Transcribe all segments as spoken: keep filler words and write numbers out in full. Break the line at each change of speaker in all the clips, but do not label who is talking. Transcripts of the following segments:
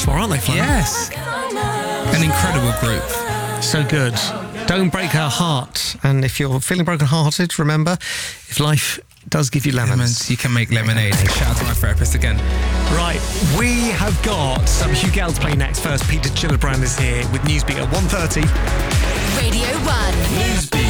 for, aren't they, Flan?
Yes. An incredible group.
So good. Don't break our heart. And if you're feeling broken-hearted, remember, if life does give you lemons,
Lemons, you can make lemonade. Shout out to my therapist again.
Right, we have got some Hugh Gale to play next. First, Peter Gillibrand is here with Newsbeat at one thirty.
Radio one.
Newsbeat.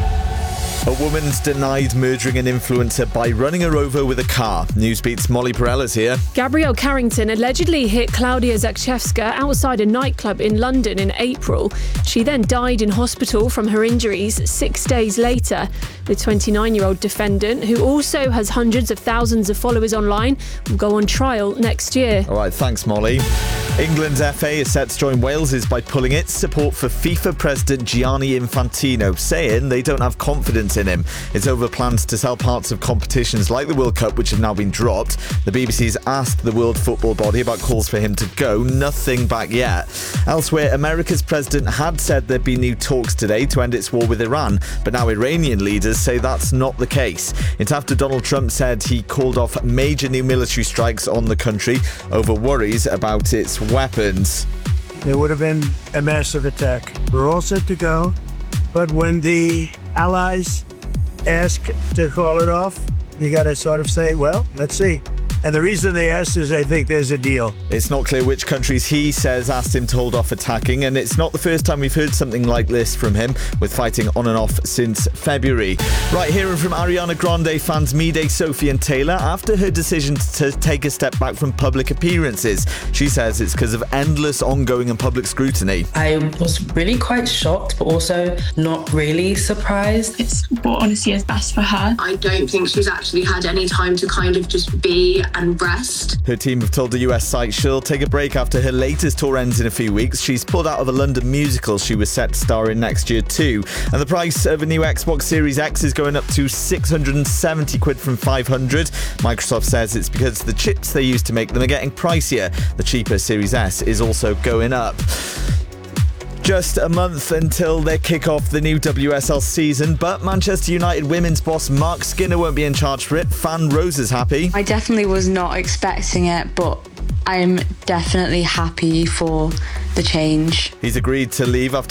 A woman's denied murdering an influencer by running her over with a car. Newsbeat's Molly Perella's here.
Gabrielle Carrington allegedly hit Klaudia Zakrzewska outside a nightclub in London in April. She then died in hospital from her injuries six days later. The twenty-nine-year-old defendant, who also has hundreds of thousands of followers online, will go on trial next year.
All right, thanks, Molly. England's F A is set to join Wales's by pulling its support for FIFA President Gianni Infantino, saying they don't have confidence in him. It's over plans to sell parts of competitions like the World Cup, which have now been dropped. The B B C's asked the World Football Body about calls for him to go. Nothing back yet. Elsewhere, America's president had said there'd be new talks today to end its war with Iran, but now Iranian leaders say that's not the case. It's after Donald Trump said he called off major new military strikes on the country over worries about its weapons.
There would have been a massive attack. We're all set to go, but when the allies ask to call it off, you got to sort of say, well, let's see. And the reason they asked is I think there's a deal.
It's not clear which countries he says asked him to hold off attacking, and it's not the first time we've heard something like this from him, with fighting on and off since February. Right, hearing from Ariana Grande fans Mide, Sophie and Taylor after her decision to take a step back from public appearances. She says it's because of endless ongoing and public scrutiny.
I was really quite shocked, but also not really surprised.
It's what honestly is best for her. I don't think she's actually had any time to kind of just be and rest.
Her team have told the U S site she'll take a break after her latest tour ends in a few weeks. She's pulled out of a London musical she was set to star in next year too. And the price of a new Xbox Series X is going up to six hundred seventy quid from five hundred. Microsoft says it's because the chips they use to make them are getting pricier. The cheaper Series S is also going up. Just a month until they kick off the new W S L season, but Manchester United women's boss Mark Skinner won't be in charge for it. Fan Rose is happy.
I definitely was not expecting it, but I'm definitely happy for the change.
He's agreed to leave after